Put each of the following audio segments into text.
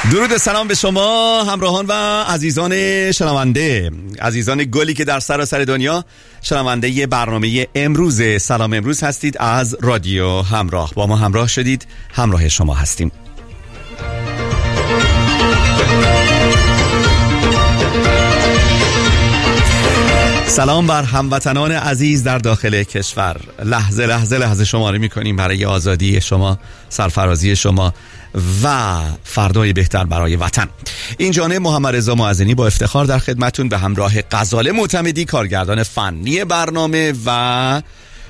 درود سلام به شما همراهان و عزیزان شنونده، عزیزان گلی که در سراسر دنیا شنونده برنامه امروز سلام امروز هستید. از رادیو همراه با ما همراه شدید، همراه شما هستیم. سلام بر هموطنان عزیز در داخل کشور. لحظه لحظه لحظه شماره میکنیم برای آزادی شما، سرفرازی شما و فردای بهتر برای وطن. این جانب محمد رضا معزنی با افتخار در خدمتون به همراه غزاله معتمدی، کارگردان فنی برنامه و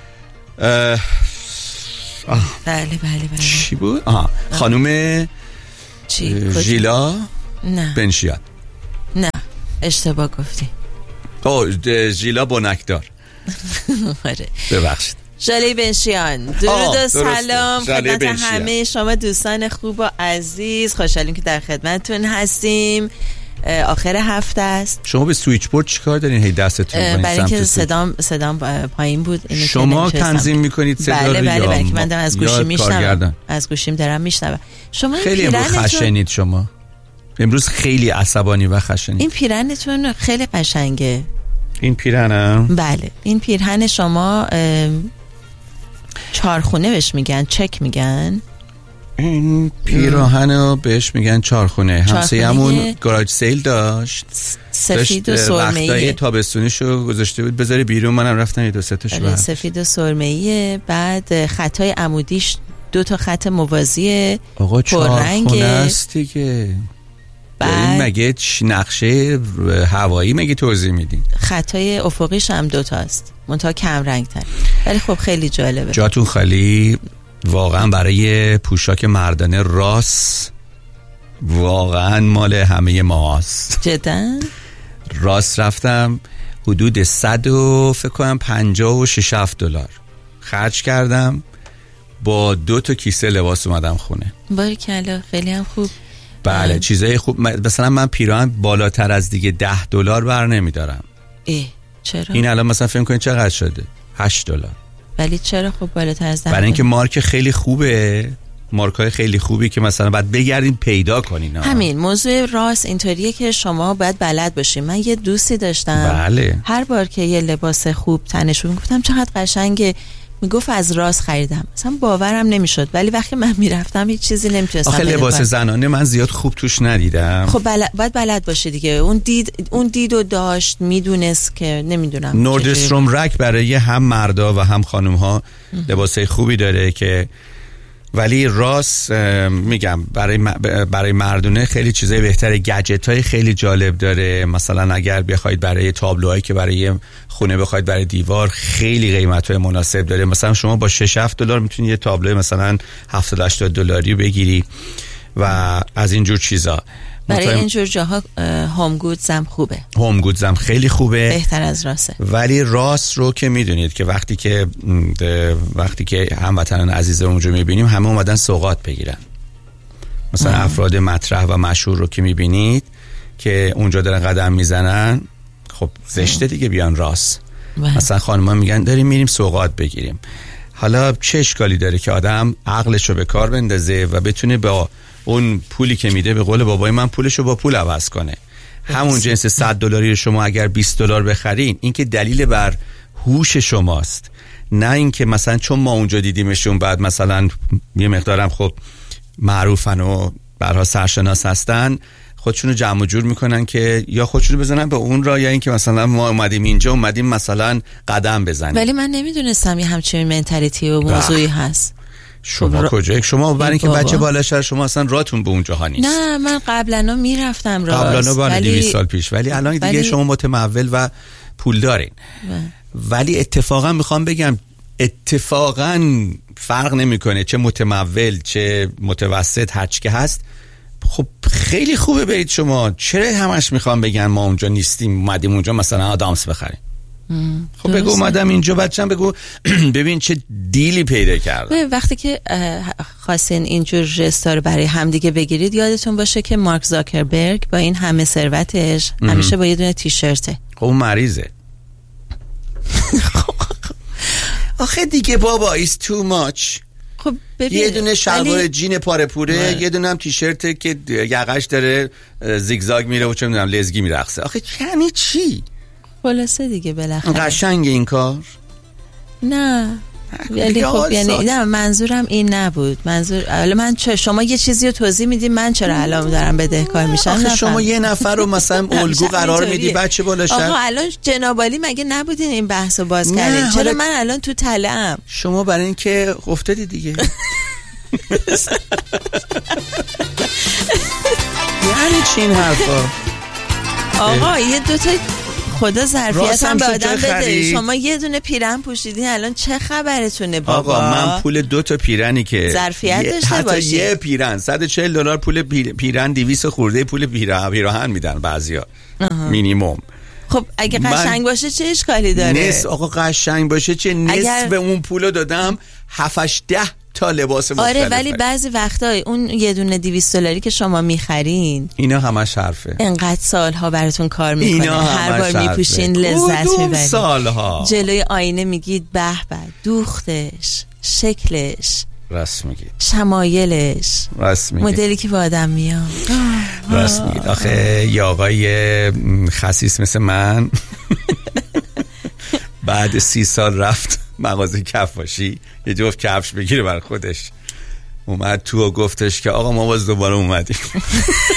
بله چی بود؟ خانوم ژیلا بنشیان. نه اشتباه گفتی. ژیلا بنکدار. آره ببخشید. ژاله بنشیان. درود و سلام خدمت همه شما دوستان خوب و عزیز. خوشحالیم که در خدمتتون هستیم. آخر هفته است. شما به سویچ بورد چیکار دارین هی دستتون؟ برای اینکه صدام پایین بود. شما تنظیم میکنید صدا رو؟ بله من دارم از گوشی میشنوم. از گوشیم دارم میشنوم. شما خیلی خشنید شما. امروز خیلی عصبانی و خشنید. این پیرهنتون خیلی قشنگه. این پیرهنم؟ بله این پیرهن شما چارخونه بهش میگن، چک میگن. این پیراهنو بهش میگن چارخونه. همسایه‌مون گاراژ سیل داشت، سفید و سرمه‌ای. وقتای تابستونیشو گذاشته بود بذاری بیرون، منم رفتم یه دو سه تاشو برداشتم. سفید و سرمه‌ای. بعد خطای عمودیش 2 خط موازی پررنگ است دیگه. این مگه نقشه هوایی مگه توضیح میدین؟ خطای افقیش هم 2 است، منتها کم رنگ تر، ولی خب خیلی جالبه. جاتون خالی واقعا. برای پوشاک مردانه راس واقعا مال همه ماست. جدا راس رفتم حدود 100 و فکر کنم 56 دلار خرج کردم، با 2 کیسه لباس اومدم خونه. باریکلا خیلی هم خوب. بله چیزای خوب. مثلا من پیراهن بالاتر از دیگه 10 دلار بر نمیدارم. چرا؟ این الان مثلا فکر کنید چقدر شده؟ 8 دلار. ولی چرا خب بالاتر از 10؟ برای اینکه مارک خیلی خوبه، مارکای خیلی خوبی که مثلا باید بگردین پیدا کنین. همین موضوع راست اینطوریه که شما باید بلد باشین. من یه دوستی داشتم، بله، هر بار که یه لباس خوب تنش بود گفتم چقدر قشنگه، میگفت از راست خریدم. مثلا باورم نمیشد، ولی وقتی من میرفتم هیچ چیزی نمیتونستم. آخه لباس زنانه من زیاد خوب توش ندیدم. خب باید بلد باشه دیگه. اون دیدو داشت، میدونست که نمیدونم. نوردستروم رک برای هم مردا و هم خانم ها لباسای خوبی داره که، ولی راست میگم برای مردونه خیلی چیزای بهتره. گجت های خیلی جالب داره. مثلا اگر بخواید برای تابلوهایی که برای خونه بخواید برای دیوار، خیلی قیمت های مناسب داره. مثلا شما با 6-7 دلار میتونید یه تابلو مثلا 70-80 دلاری بگیری و از اینجور چیزا. برای اینجور جاها هوم گودز هم خوبه. هوم گودز هم خیلی خوبه، بهتر از راسته. ولی راست رو که میدونید که وقتی که هموطنان عزیز اونجا میبینیم همه اومدن سوغات بگیرن. مثلا افراد مطرح و مشهور رو که میبینید که اونجا دارن قدم میزنن، خب زشته دیگه بیان راست. مثلا خانم‌ها میگن داریم میریم سوغات بگیریم. حالا چه اشکالی داره که آدم عقلش رو به کار بندازه و بتونه با اون پولی که میده، به قول بابای من، پولشو با پول عوض کنه. همون جنس 100 دلاری شما اگر 20 دلار بخرین، این که دلیل بر هوش شماست، نه اینکه مثلا چون ما اونجا دیدیمشون بعد مثلا یه مقدارم خب معروفن و برها سرشناس هستن، خودشونو جمع و جور میکنن که یا خودشونو بزنن به اون را، یا اینکه مثلا ما اومدیم اینجا اومدیم مثلا قدم بزنیم. ولی من نمیدونستم یه همچین منتالیتی و موضوعی هست. شما کجایی؟ شما برای اینکه بچه بالا شهر شما اصلا راتون به اونجا ها نیست. نه من قبلا میرفتم راست. قبلا برای 200 سال پیش، ولی الان دیگه شما متمول و پول دارین. ولی اتفاقا میخوام بگم اتفاقا فرق نمیکنه چه متمول چه متوسط، هرچی که هست. خب خیلی خوبه برید شما. چرا همش میخوام بگن ما اونجا نیستیم، اومدیم اونجا مثلا آدامس بخریم؟ خب بگو اومدم اینجا، بچه‌م بگو ببین چه دیلی پیدا کردم. وقتی که خواستین اینجور جستا رو برای همدیگه بگیرید، یادتون باشه که مارک زاکربرگ با این همه ثروتش همیشه با یه دونه تیشرته. خب اون مریضه. آخه دیگه بابا it's too much. خب ببین، یه دونه شلوار جین پاره پوره، یه دونه هم تیشرت که یقش داره زیگزاگ میره و چه میدونم لزگی میرقصه. آخه یعنی چی؟ خلاصه دیگه بالاخره قشنگه این کار؟ نه ولی خب یعنی نه منظورم این نبود. حالا من شما یه چیزی رو توضیح میدی، من چرا الان دارم بدهکار میشم؟ آخه شما یه نفر رو مثلا الگو قرار میدی بچه بالاشن. آقا الان جنابالی مگه نبودین این بحثو باز کردین؟ چرا من الان تو تله‌ام؟ شما برای اینکه افتادی دیگه. یعنی چی این حرفا؟ آقا یه دوتا خدا ظرفیت هم به آدم بده. شما یه دونه پیرن پوشیدین، الان چه خبرتونه بابا؟ آقا من پول 2 تا پیرنی که ظرفیت داشته باشی، حتی یه پیرن $140 پول پیرن 200 خورده پول پیراهن میدن بعضیا مینیمم. خب اگه قشنگ باشه چه اشکالی داره؟ آقا قشنگ باشه چه؟ نصف اون پولو دادم 7-10 تا لباس مختلفه. آره ولی بعضی وقتا اون یه دونه $200 که شما میخرین اینا همش حرفه. انقدر سالها براتون کار میکنه، هر بار میپوشین لذت میبرین. سالها جلوی آینه میگید به به دوختش، شکلش، راست میگید، شمایلش، راست میگید، مدلی که با آدم میاد، راست میگید. آخه یه آقای خسیس مثل من بعد 30 سال رفت مغازه کفاشی یه جفت کفش بگیره برای خودش، اومد تو و گفتش که آقا ما باز دوباره اومدیم.